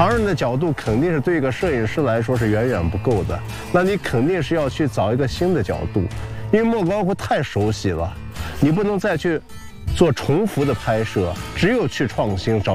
常人的角度肯定是对一个摄影师来说是远远不够的，那你肯定是要去找一个新的角度，因为莫高窟太熟悉了，你不能再去做重复的拍摄，只有去创新，找